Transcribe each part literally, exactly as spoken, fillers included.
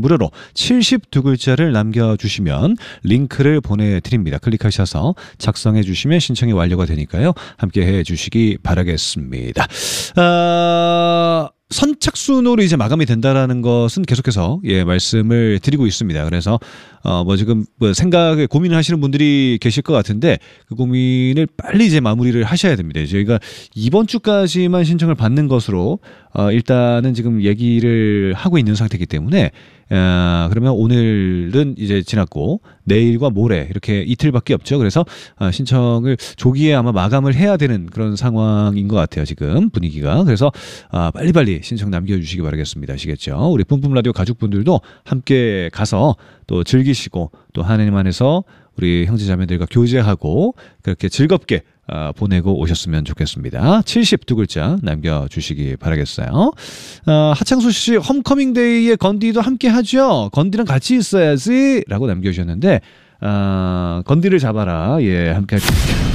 무료로 칠십이 글자를 남겨주시면 링크를 보내드립니다. 클릭하셔서 작성해 주시면 신청이 완료가 되니까요. 함께 해주시기 바라겠습니다. 아... 선착순으로 이제 마감이 된다라는 것은 계속해서 예 말씀을 드리고 있습니다. 그래서 어 뭐 지금 뭐 생각에 고민을 하시는 분들이 계실 것 같은데 그 고민을 빨리 이제 마무리를 하셔야 됩니다. 저희가 이번 주까지만 신청을 받는 것으로 어 일단은 지금 얘기를 하고 있는 상태이기 때문에 어 그러면 오늘은 이제 지났고 내일과 모레 이렇게 이틀밖에 없죠. 그래서 어 신청을 조기에 아마 마감을 해야 되는 그런 상황인 것 같아요. 지금 분위기가. 그래서 어 빨리빨리 신청 남겨주시기 바라겠습니다. 아시겠죠? 우리 뿜뿜 라디오 가족분들도 함께 가서 또 즐기시고 또 하나님 안에서 우리 형제자매들과 교제하고 그렇게 즐겁게 어, 보내고 오셨으면 좋겠습니다. 칠십이 글자 남겨주시기 바라겠어요. 어, 하창수 씨 홈커밍데이에 건디도 함께 하죠. 건디랑 같이 있어야지 라고 남겨주셨는데 어, 건디를 잡아라. 예, 함께 할게요.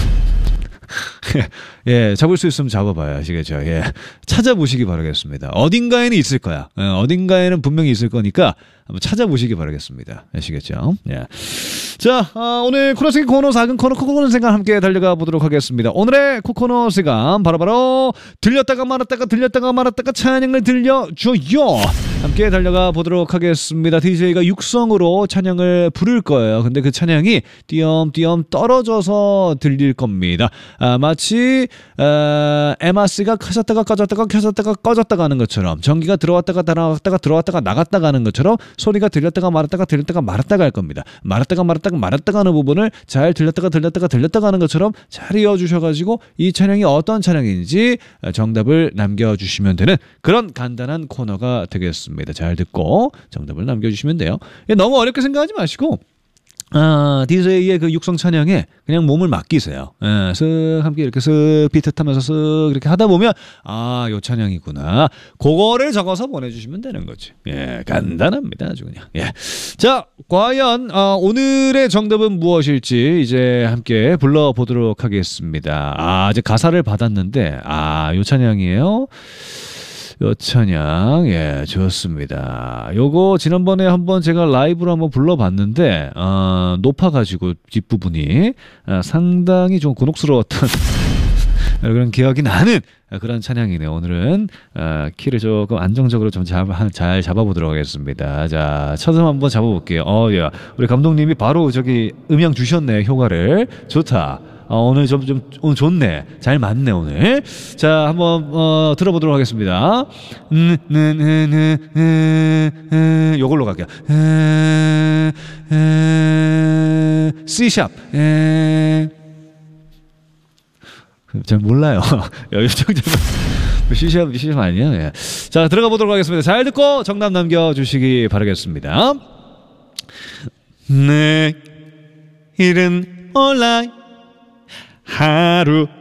예, 잡을 수 있으면 잡아봐요. 아시겠죠? 예. 찾아보시기 바라겠습니다. 어딘가에는 있을 거야. 예, 어딘가에는 분명히 있을 거니까 한번 찾아보시기 바라겠습니다. 아시겠죠? 예. 자, 어, 오늘 코너스의 코너 작은 코너 코코넛 생각 함께 달려가 보도록 하겠습니다. 오늘의 코코넛 시간 바로바로 들렸다가 말았다가 들렸다가 말았다가 찬양을 들려줘요. 함께 달려가 보도록 하겠습니다. 디제이가 육성으로 찬양을 부를 거예요. 근데 그 찬양이 띄엄띄엄 떨어져서 들릴 겁니다. 아, 마치 어, 엠아씨가 켜졌다가 꺼졌다가 켜졌다가 꺼졌다가 하는 것처럼 전기가 들어왔다가 나갔다가 들어왔다가 나갔다가 하는 것처럼 소리가 들렸다가 말았다가 들렸다가 말았다가 할 겁니다. 말았다가 말았다가 말았다가 하는 부분을 잘 들렸다가 들렸다가 들렸다가 하는 것처럼 잘 이어주셔가지고 이 찬양이 어떤 찬양인지 정답을 남겨주시면 되는 그런 간단한 코너가 되겠습니다. 잘 듣고 정답을 남겨주시면 돼요. 너무 어렵게 생각하지 마시고 아, 디제이의 그 육성 찬양에 그냥 몸을 맡기세요. 예, 쓱 함께 이렇게 쓱 비트 타면서 쓱 이렇게 하다 보면 아, 요 찬양이구나. 그거를 적어서 보내주시면 되는 거지. 예, 간단합니다. 아주 그냥. 예. 자, 과연 어, 오늘의 정답은 무엇일지 이제 함께 불러보도록 하겠습니다. 아, 이제 가사를 받았는데 아, 요 찬양이에요. 요 찬양, 예, 좋습니다. 요거 지난번에 한번 제가 라이브로 한번 불러봤는데 어, 높아가지고 뒷부분이 어, 상당히 좀 곤혹스러웠던 그런 기억이 나는 그런 찬양이네요. 오늘은 어, 키를 조금 안정적으로 좀 잡아, 잘 잡아보도록 하겠습니다. 자, 첫음 한번 잡아볼게요. 어, 야, 우리 감독님이 바로 저기 음향 주셨네. 효과를. 좋다. 어, 오늘 좀, 좀, 오늘 좋네. 잘 맞네, 오늘. 자, 한번, 어, 들어보도록 하겠습니다. 음, 음, 음, 음, 음, 음, 요걸로 갈게요. 음, 음, C샵. 음, 잘 몰라요. C샵, C샵 아니야? 예. 자, 들어가 보도록 하겠습니다. 잘 듣고 정답 남겨주시기 바라겠습니다. 내일은 온라인 하루